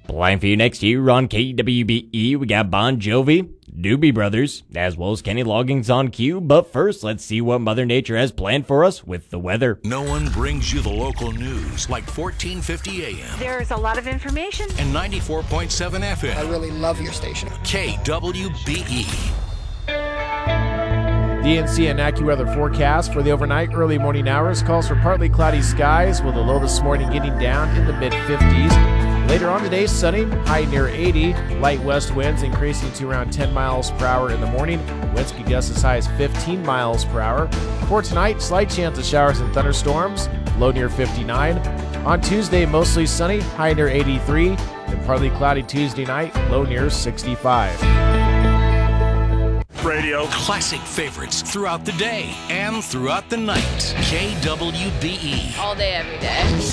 Playing for you next year on KWBE, we got Bon Jovi, Doobie Brothers, as well as Kenny Loggins on cue. But first, let's see what Mother Nature has planned for us with the weather. No one brings you the local news like 1450 AM. There's a lot of information. And 94.7 FM. I really love your station. KWBE. DNC and AccuWeather forecast for the overnight early morning hours calls for partly cloudy skies with a low this morning getting down in the mid-50s. Later on today, sunny, high near 80. Light west winds increasing to around 10 miles per hour in the morning. Winds can gust as high as 15 miles per hour. For tonight, slight chance of showers and thunderstorms, low near 59. On Tuesday, mostly sunny, high near 83. And partly cloudy Tuesday night, low near 65. Radio. Classic favorites throughout the day and throughout the night. KWBE. All day, every day.